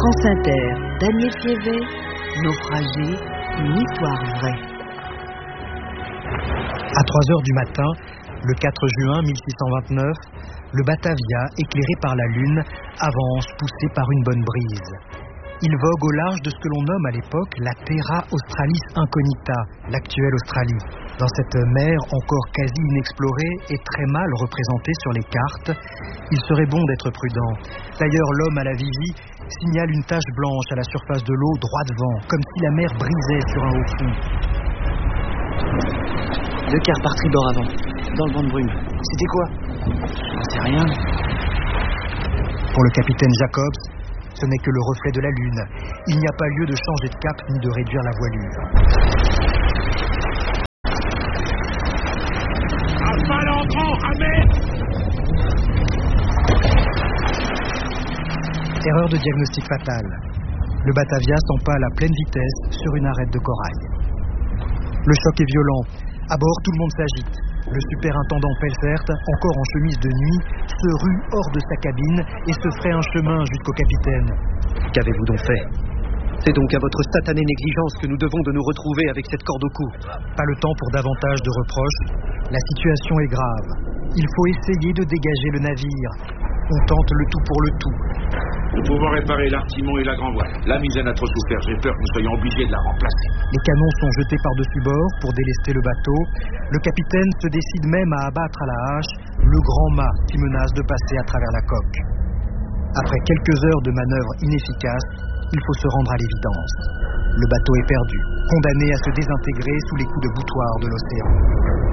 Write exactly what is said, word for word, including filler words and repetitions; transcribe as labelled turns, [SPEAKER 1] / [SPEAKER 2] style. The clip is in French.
[SPEAKER 1] France Inter, Daniel Fievet, Naufragé, une histoire vraie.
[SPEAKER 2] À trois heures du matin, le quatre juin mille six cent vingt-neuf, le Batavia, éclairé par la lune, avance poussé par une bonne brise. Il vogue au large de ce que l'on nomme à l'époque la Terra Australis Incognita, l'actuelle Australie. Dans cette mer encore quasi inexplorée et très mal représentée sur les cartes, il serait bon d'être prudent. D'ailleurs, l'homme à la vigie signale une tache blanche à la surface de l'eau droit devant, comme si la mer brisait sur un haut fond.
[SPEAKER 3] Deux quarts par tribord avant, dans le vent de brume. C'était quoi? J'en sais rien.
[SPEAKER 2] Pour le capitaine Jacobs, ce n'est que le reflet de la lune. Il n'y a pas lieu de changer de cap ni de réduire la voilure.
[SPEAKER 4] Rafale entrant, ramez!
[SPEAKER 2] Erreur de diagnostic fatale. Le Batavia s'empale à pleine vitesse sur une arête de corail. Le choc est violent. À bord, tout le monde s'agite. Le superintendant Pelfert, encore en chemise de nuit, se rue hors de sa cabine et se ferait un chemin jusqu'au capitaine.
[SPEAKER 5] Qu'avez-vous donc fait? C'est donc à votre satanée négligence que nous devons de nous retrouver avec cette corde au cou.
[SPEAKER 2] Pas le temps pour davantage de reproches. La situation est grave. Il faut essayer de dégager le navire. On tente le tout pour le tout.
[SPEAKER 4] Nous pouvons réparer l'artimon et la grand voile. La misaine a trop souffert, j'ai peur que nous soyons obligés de la remplacer.
[SPEAKER 2] Les canons sont jetés par-dessus bord pour délester le bateau. Le capitaine se décide même à abattre à la hache le grand mât qui menace de passer à travers la coque. Après quelques heures de manœuvres inefficaces, il faut se rendre à l'évidence. Le bateau est perdu, condamné à se désintégrer sous les coups de boutoir de l'océan.